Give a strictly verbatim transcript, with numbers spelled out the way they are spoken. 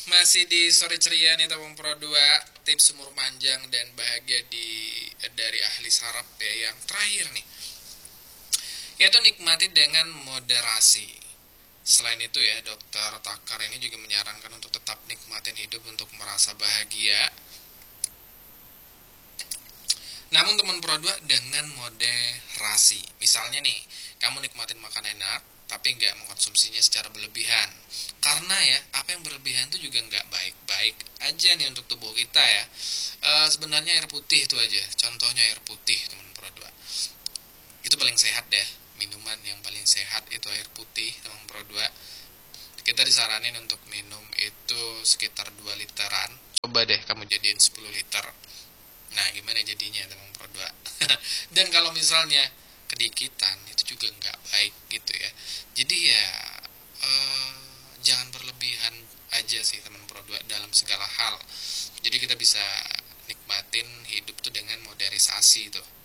Masih di sore ceria nih teman Pro dua, tips umur panjang dan bahagia di dari ahli saraf ya yang terakhir nih, yaitu nikmati dengan moderasi. Selain itu ya, dokter Takar ini juga menyarankan untuk tetap nikmatin hidup untuk merasa bahagia. Namun teman Pro dua dengan moderasi. Misalnya nih, kamu nikmatin makan enak, tapi nggak mengkonsumsinya secara berlebihan. Karena ya, apa yang berlebihan itu juga nggak baik-baik aja nih untuk tubuh kita ya. E, sebenarnya air putih itu aja. Contohnya air putih teman Pro dua. Itu paling sehat deh. Minuman yang paling sehat itu air putih teman Pro dua. Kita disaranin untuk minum itu sekitar dua literan. Coba deh kamu jadiin sepuluh liter. Nah, gimana jadinya teman Pro dua? Dan kalau misalnya kedikitan, itu juga nggak baik gitu ya. Jadi ya, eh, jangan berlebihan aja sih teman Pro dua dalam segala hal. Jadi kita bisa nikmatin hidup tuh dengan modernisasi tuh.